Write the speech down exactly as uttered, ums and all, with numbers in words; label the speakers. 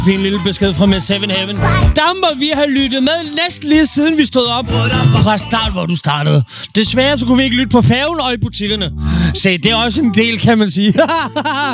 Speaker 1: Fin lille besked fra Miss Seven Heaven. Der må vi have lyttet med næsten lige siden vi stod op fra start, hvor du startede. Desværre så kunne vi ikke lytte på færgen og i butikkerne. Se, det er også en del, kan man sige.